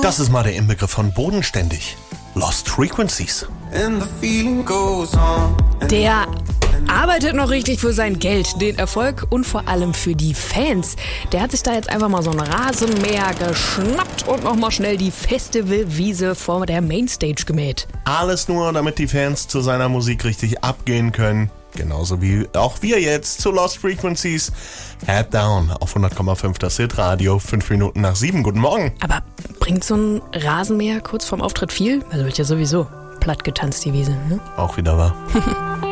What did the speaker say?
Das ist mal der Inbegriff von bodenständig. Lost Frequencies. Der arbeitet noch richtig für sein Geld, den Erfolg und vor allem für die Fans. Der hat sich da jetzt einfach mal so ein Rasenmäher geschnappt und nochmal schnell die Festivalwiese vor der Mainstage gemäht. Alles nur, damit die Fans zu seiner Musik richtig abgehen können. Genauso wie auch wir jetzt zu Lost Frequencies. Head Down auf 100,5 das Hit-Radio, 5 Minuten nach 7. Guten Morgen. Aber bringt so ein Rasenmäher kurz vorm Auftritt viel? Also wird ja sowieso platt getanzt, die Wiese, ne? Auch wieder wahr.